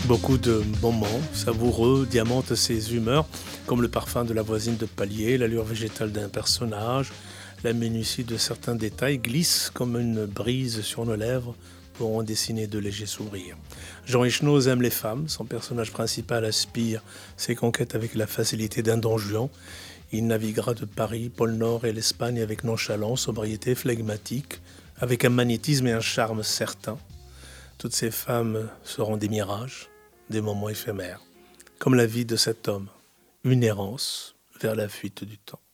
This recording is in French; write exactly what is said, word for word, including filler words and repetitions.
Beaucoup de moments savoureux diamantent ses humeurs, comme le parfum de la voisine de palier, l'allure végétale d'un personnage, la minutie de certains détails glisse comme une brise sur nos lèvres pour en dessiner de légers sourires. Jean Echenoz aime les femmes, son personnage principal aspire ses conquêtes avec la facilité d'un Don Juan. Il naviguera de Paris, pôle Nord et l'Espagne avec nonchalance, sobriété flegmatique, avec un magnétisme et un charme certains. Toutes ces femmes seront des mirages, des moments éphémères, comme la vie de cet homme, une errance vers la fuite du temps.